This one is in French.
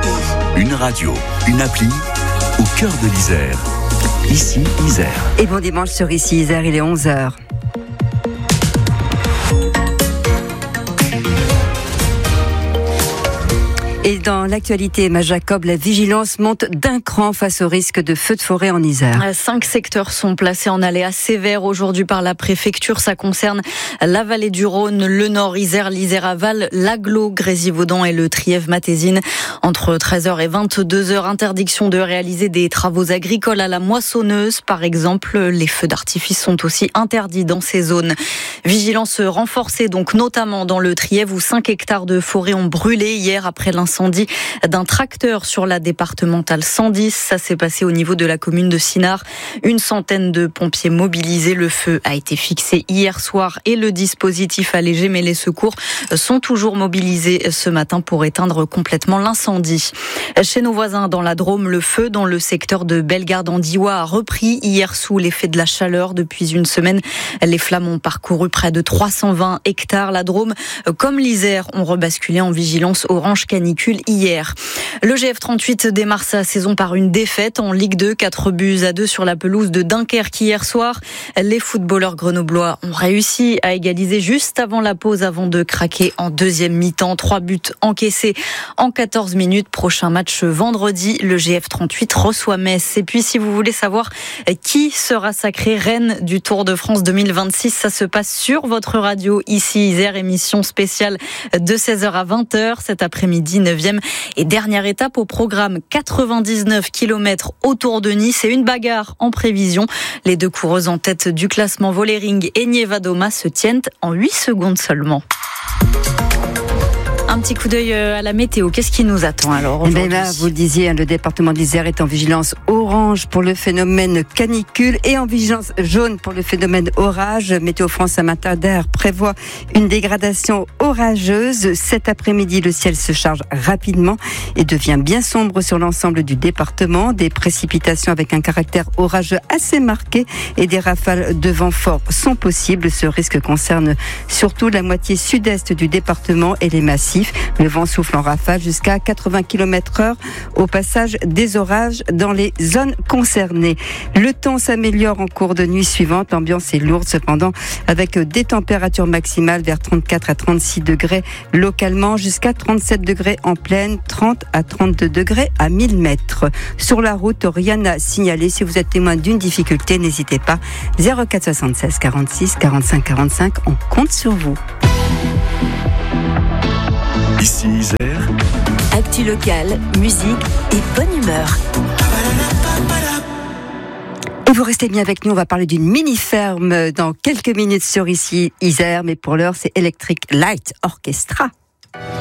Une radio, une appli, au cœur de l'Isère. Ici, Isère. Et bon dimanche sur Ici, Isère, il est 11h. Et dans l'actualité, Emma Jacob, la vigilance monte d'un cran face au risque de feux de forêt en Isère. 5 secteurs sont placés en aléa sévère aujourd'hui par la préfecture. Ça concerne la vallée du Rhône, le Nord Isère, l'Isère-Aval, l'Aglo, Grésivaudan et le Trièves-Matésine. Entre 13h et 22h, interdiction de réaliser des travaux agricoles à la moissonneuse. Par exemple, les feux d'artifice sont aussi interdits dans ces zones. Vigilance renforcée donc notamment dans le Trièves où 5 hectares de forêt ont brûlé hier après l'incendie d'un tracteur sur la départementale 110. Ça s'est passé au niveau de la commune de Sinard. Une centaine de pompiers mobilisés. Le feu a été fixé hier soir et le dispositif allégé, mais les secours sont toujours mobilisés ce matin pour éteindre complètement l'incendie. Chez nos voisins dans la Drôme, le feu dans le secteur de Bellegarde-en-Diois a repris hier sous l'effet de la chaleur. Depuis une semaine, les flammes ont parcouru près de 320 hectares. La Drôme, comme l'Isère, ont rebasculé en vigilance orange canicule hier. Le GF38 démarre sa saison par une défaite en Ligue 2, 4-2 sur la pelouse de Dunkerque hier soir. Les footballeurs grenoblois ont réussi à égaliser juste avant la pause avant de craquer en deuxième mi-temps. 3 buts encaissés en 14 minutes. Prochain match vendredi, le GF38 reçoit Metz. Et puis si vous voulez savoir qui sera sacrée reine du Tour de France 2026, ça se passe sur votre radio ici Isère, émission spéciale de 16h à 20h cet après-midi. 9e et dernière étape au programme, 99 km autour de Nice et une bagarre en prévision. Les 2 coureuses en tête du classement Vollering et Nieva-Doma se tiennent en 8 secondes seulement. Un petit coup d'œil à la météo. Qu'est-ce qui nous attend alors aujourd'hui ? Là, vous le disiez, le département d'Isère est en vigilance orange pour le phénomène canicule et en vigilance jaune pour le phénomène orage. Météo France à matin d'air prévoit une dégradation orageuse. Cet après-midi, le ciel se charge rapidement et devient bien sombre sur l'ensemble du département. Des précipitations avec un caractère orageux assez marqué et des rafales de vent fort sont possibles. Ce risque concerne surtout la moitié sud-est du département et les massifs. Le vent souffle en rafale jusqu'à 80 km/h au passage des orages dans les zones concernées. Le temps s'améliore en cours de nuit suivante. L'ambiance est lourde cependant avec des températures maximales vers 34 à 36 degrés localement jusqu'à 37 degrés en plaine, 30 à 32 degrés à 1000 mètres. Sur la route, rien à signaler. Si vous êtes témoin d'une difficulté, n'hésitez pas. 04 76 46 45 45. On compte sur vous. Ici, Isère. Actu locale, musique et bonne humeur. Et vous restez bien avec nous, on va parler d'une mini-ferme dans quelques minutes sur Ici Isère, mais pour l'heure c'est Electric Light Orchestra.